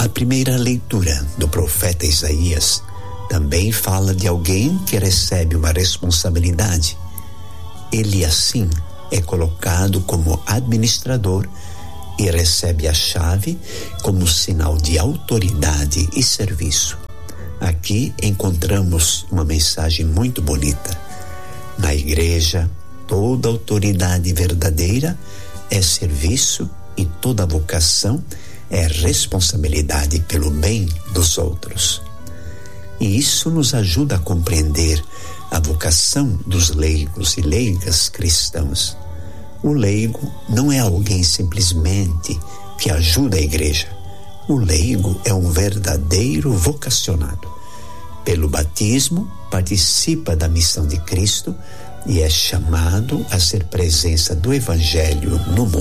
A primeira leitura do profeta Isaías também fala de alguém que recebe uma responsabilidade. Ele, assim, é colocado como administrador e recebe a chave como sinal de autoridade e serviço. Aqui encontramos uma mensagem muito bonita. Na igreja, toda autoridade verdadeira é serviço e toda vocação é responsabilidade pelo bem dos outros. E isso nos ajuda a compreender a vocação dos leigos e leigas cristãos. O leigo não é alguém simplesmente que ajuda a igreja. O leigo é um verdadeiro vocacionado. Pelo batismo, participa da missão de Cristo e é chamado a ser presença do Evangelho no mundo.